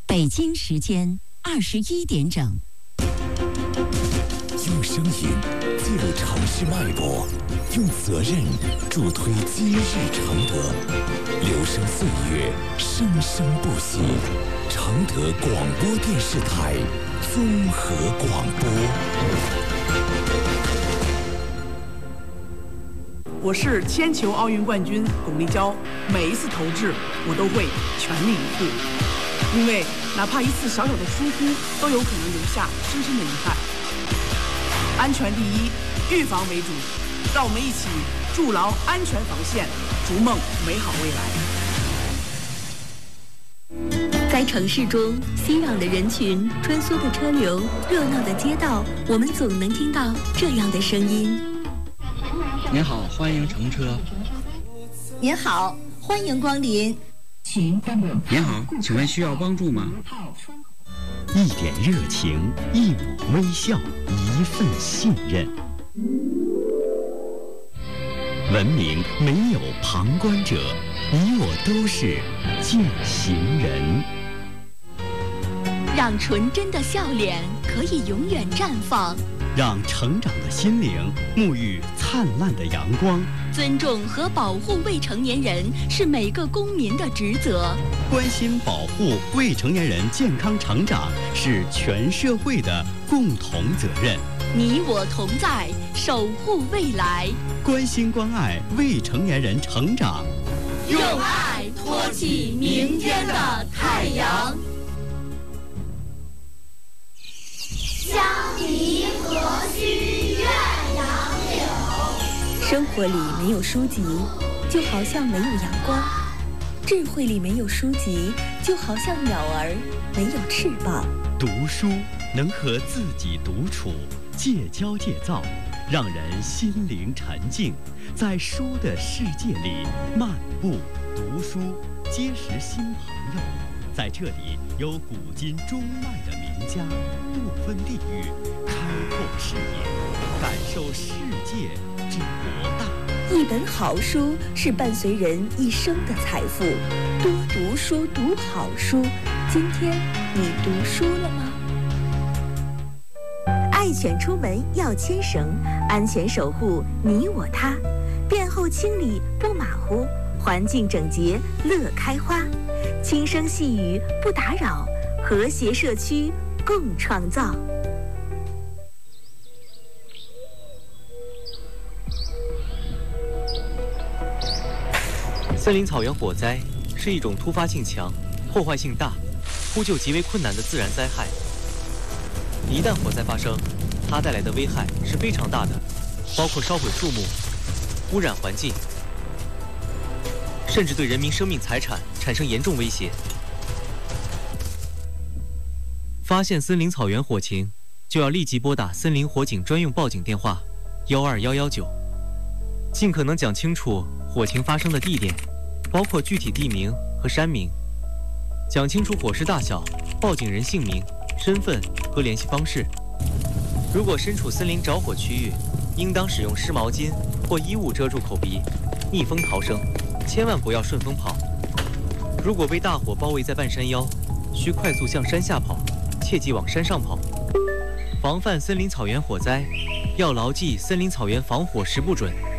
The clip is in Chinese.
北京时间21点整。 用声音记录城市脉搏，用责任助推今日承德。留声岁月，生生不息。承德广播电视台综合广播。 我是铅球奥运冠军巩立姣，每一次投掷我都会全力以赴，因为哪怕一次小小的疏忽，都有可能留下深深的遗憾。安全第一，预防为主，让我们一起筑牢安全防线，逐梦美好未来。在城市中，熙攘的人群、穿梭的车流、热闹的街道，我们总能听到这样的声音。 您好，欢迎乘车。 您好，欢迎光临。 您好，请问需要帮助吗？ 一点热情，一抹微笑，一份信任。文明没有旁观者，你我都是践行人。 让纯真的笑脸可以永远绽放， 让成长的心灵沐浴灿烂的阳光。 尊重和保护未成年人是每个公民的职责。 关心保护未成年人健康成长是全社会的共同责任。 你我同在，守护未来。 关心关爱未成年人成长， 用爱托起明天的太阳。 相离何须怨杨柳。 生活里没有书籍，就好像没有阳光；智慧里没有书籍，就好像鸟儿没有翅膀。 读书能和自己独处，戒骄戒躁，让人心灵沉静，在书的世界里漫步读书，结识新朋友。在这里有古今中外的名家，不分地域，开阔视野，感受世界之博大。 一本好书是伴随人一生的财富，多读书，读好书。今天你读书了吗？爱犬出门要牵绳，安全守护你我他，便后清理不马虎，环境整洁乐开花，轻声细语不打扰，和谐社区共创造。 森林草原火灾是一种突发性强、破坏性大、扑救极为困难的自然灾害。一旦火灾发生，它带来的危害是非常大的，包括烧毁树木、污染环境，甚至对人民生命财产产生严重威胁。发现森林草原火情，就要立即拨打森林火警专用报警电话12119，尽可能讲清楚火情发生的地点，包括具体地名和山名，讲清楚火势大小、报警人姓名、身份和联系方式。如果身处森林着火区域，应当使用湿毛巾或衣物遮住口鼻，逆风逃生，千万不要顺风跑。如果被大火包围在半山腰，需快速向山下跑，切忌往山上跑。防范森林草原火灾，要牢记森林草原防火10不准。